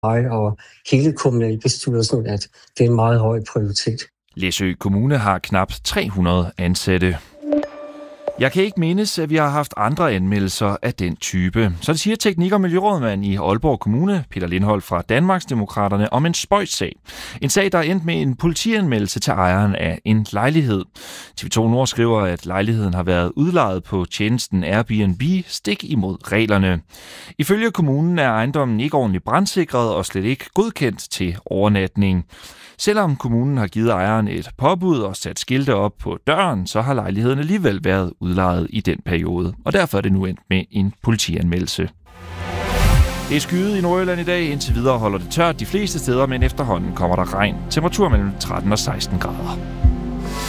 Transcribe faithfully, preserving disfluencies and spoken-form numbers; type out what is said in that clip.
mig og hele kommunalbestyrelsen, at det er en meget høj prioritet. Læsø Kommune har knap tre hundrede ansatte. Jeg kan ikke mindes, at vi har haft andre anmeldelser af den type. Så det siger teknik- og miljørådmand i Aalborg Kommune, Peter Lindholt fra Danmarksdemokraterne, om en spøjssag. En sag, der er endt med en politianmeldelse til ejeren af en lejlighed. T V to Nord skriver, at lejligheden har været udlejet på tjenesten Airbnb stik imod reglerne. Ifølge kommunen er ejendommen ikke ordentligt brandsikret og slet ikke godkendt til overnatning. Selvom kommunen har givet ejeren et påbud og sat skilte op på døren, så har lejligheden alligevel været udlejet i den periode, og derfor er det nu endt med en politianmeldelse. Det er skyet i Nordjylland i dag. Indtil videre holder det tørt de fleste steder, men efterhånden kommer der regn. Temperatur mellem tretten og seksten grader.